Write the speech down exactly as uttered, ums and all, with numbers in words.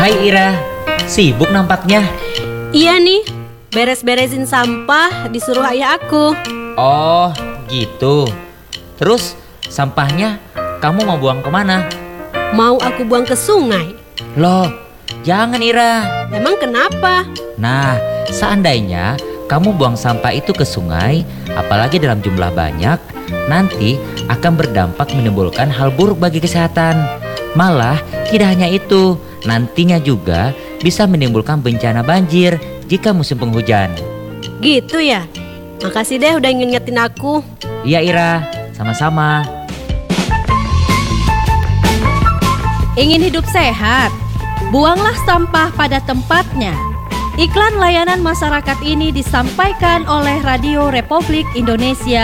Hai Ira, sibuk nampaknya. Iya nih, beres-beresin sampah disuruh ayah aku. Oh gitu. Terus sampahnya kamu mau buang kemana? Mau aku buang ke sungai. Loh, jangan Ira. Emang kenapa? Nah, seandainya kamu buang sampah itu ke sungai, apalagi dalam jumlah banyak, nanti akan berdampak menimbulkan hal buruk bagi kesehatan. Malah tidak hanya itu, nantinya juga bisa menimbulkan bencana banjir jika musim penghujan. Gitu ya? Makasih deh udah ngingetin aku. Iya Ira, sama-sama. Ingin hidup sehat? Buanglah sampah pada tempatnya. Iklan layanan masyarakat ini disampaikan oleh Radio Republik Indonesia